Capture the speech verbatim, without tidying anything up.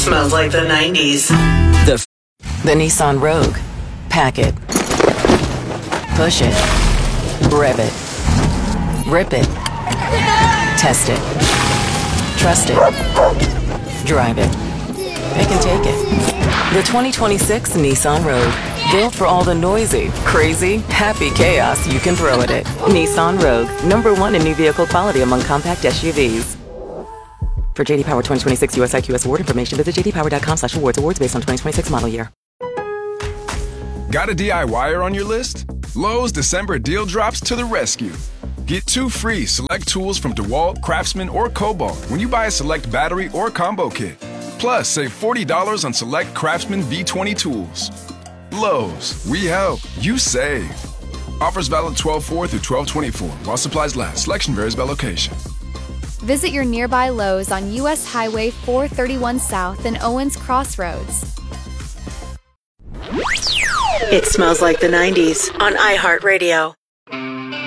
Smells like the nineties. The, the Nissan Rogue. Pack it. Push it. Rev it. Rip it. Test it. Trust it. Drive it. Pick and take it. The twenty twenty-six Nissan Rogue. Built for all the noisy, crazy, happy chaos you can throw at it. Nissan Rogue. Number one in new vehicle quality among compact S U Vs. For J D Power twenty twenty-six U S I Q S award information, visit j d power dot com slash awards. Awards based on twenty twenty-six model year. Got a DIYer on your list? Lowe's December deal drops to the rescue. Get two free select tools from DeWalt, Craftsman, or Cobalt when you buy a select battery or combo kit. Plus, save forty dollars on select Craftsman V twenty tools. Lowe's, we help, you save. Offers valid twelve four through twelve twenty-four while supplies last. Selection varies by location. Visit your nearby Lowe's on U S Highway four thirty-one South and Owens Crossroads. It smells like the nineties on iHeartRadio.